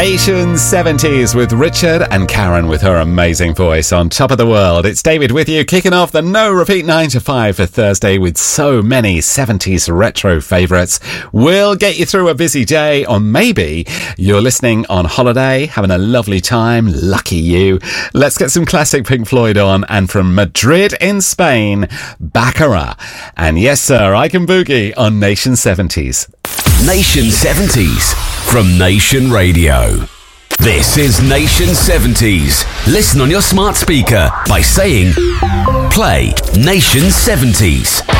Nation 70s with Richard and Karen with her amazing voice on top of the world. It's David with you, kicking off the No Repeat 9 to 5 for Thursday with so many 70s retro favourites. We'll get you through a busy day, or maybe you're listening on holiday, having a lovely time. Lucky you. Let's get some classic Pink Floyd on, and from Madrid in Spain, Baccarat. And yes, sir, I can boogie on Nation 70s. Nation 70s from Nation Radio. This is Nation 70s. Listen on your smart speaker by saying, play Nation 70s.